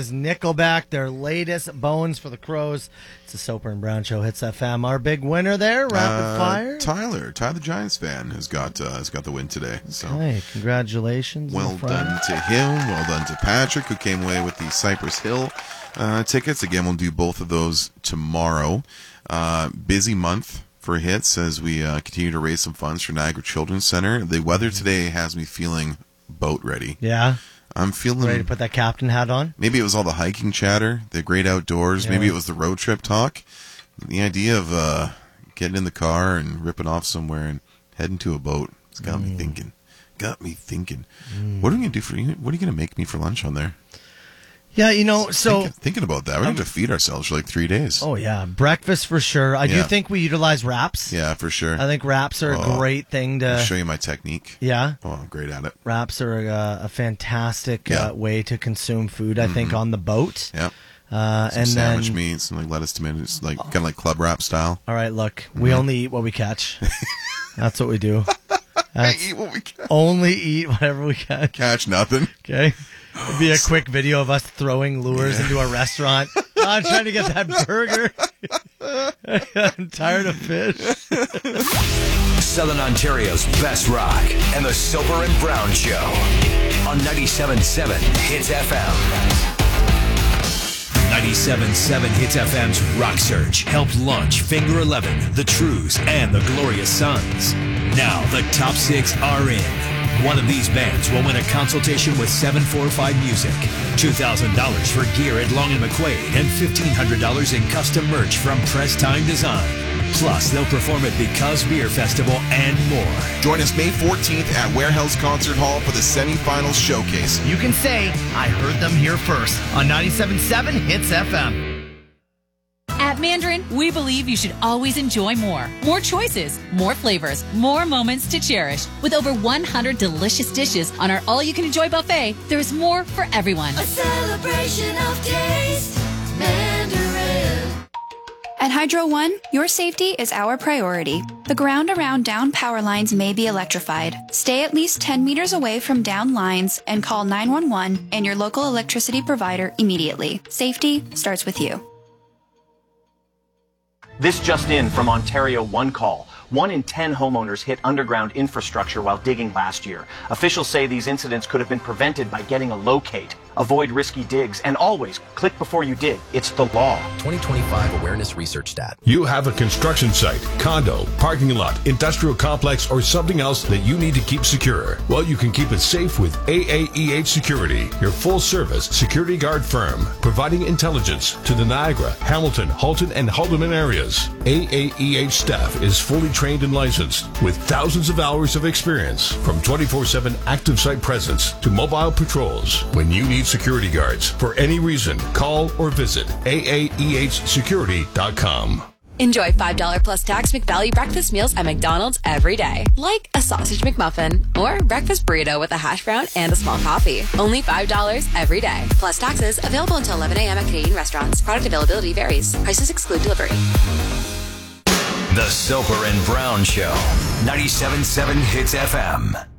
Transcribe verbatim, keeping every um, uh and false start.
is Nickelback, their latest, Bones for the Crows. It's the Soper and Brown Show, Hits F M. Our big winner there, Rapid Uh, Fire. Tyler, Tyler the Giants fan, has got uh, has got the win today. So Hey, congratulations. well my friend. done to him. Well done to Patrick, who came away with the Cypress Hill uh, tickets. Again, we'll do both of those tomorrow. Uh, busy month for Hits as we uh, continue to raise some funds for Niagara Children's Center. The weather today has me feeling boat ready. Yeah. I'm feeling Ready to put that captain hat on? Maybe it was all the hiking chatter, the great outdoors. Yeah. Maybe it was the road trip talk. The idea of uh, getting in the car and ripping off somewhere and heading to a boat. It's got mm. me thinking. Got me thinking. Mm. What are we going to do for you? What are you going to make me for lunch on there? Yeah, you know, so... Think, thinking about that. We're going to feed ourselves for like three days. Oh, yeah. Breakfast for sure. I yeah. do think we utilize wraps. Yeah, for sure. I think wraps are oh, a great thing to... I'll show you my technique. Yeah? Oh, I'm great at it. Wraps are a, a fantastic yeah. uh, way to consume food, I mm-hmm. think, on the boat. Yeah. Uh, some and sandwich then, meat, some like lettuce, tomatoes, like kind of like club wrap style. All right, look, mm-hmm. we only eat what we catch. That's what we do. I eat what we catch. Only eat whatever we catch. Catch nothing. Okay. It'd be a quick video of us throwing lures yeah. into a restaurant. Oh, I'm trying to get that burger. I'm tired of fish. Southern Ontario's best rock and the Soper and Brown Show on ninety-seven point seven Hits F M. ninety-seven point seven Hits F M's Rock Search helped launch Finger eleven, The Trues, and The Glorious Sons. Now the top six are in. One of these bands will win a consultation with seven forty-five Music, two thousand dollars for gear at Long and McQuaid, and fifteen hundred dollars in custom merch from Press Time Design. Plus, they'll perform at Because Beer Festival and more. Join us May fourteenth at Warehouse Concert Hall for the semifinals showcase. You can say, I heard them here first on ninety-seven point seven Hits F M. At Mandarin, we believe you should always enjoy more. More choices, more flavors, more moments to cherish. With over one hundred delicious dishes on our all-you-can-enjoy buffet, there's more for everyone. A celebration of taste, Mandarin. At Hydro One, your safety is our priority. The ground around down power lines may be electrified. Stay at least ten meters away from down lines and call nine one one and your local electricity provider immediately. Safety starts with you. This just in from Ontario One Call. One in ten homeowners hit underground infrastructure while digging last year. Officials say these incidents could have been prevented by getting a locate. Avoid risky digs and always click before you dig. It's the law. twenty twenty-five Awareness Research Stat. You have a construction site, condo, parking lot, industrial complex, or something else that you need to keep secure. Well, you can keep it safe with A A E H Security, your full-service security guard firm, providing intelligence to the Niagara, Hamilton, Halton, and Haldeman areas. A A E H staff is fully trained and licensed with thousands of hours of experience, from twenty-four seven active site presence to mobile patrols. When you need security guards for any reason, call or visit A A E H security dot com. Enjoy five dollars plus tax McValue breakfast meals at McDonald's every day. Like a sausage McMuffin or breakfast burrito with a hash brown and a small coffee. Only five dollars every day. Plus taxes. Available until eleven a.m. at Canadian restaurants. Product availability varies. Prices exclude delivery. The Soper and Brown Show. ninety-seven point seven Hits F M.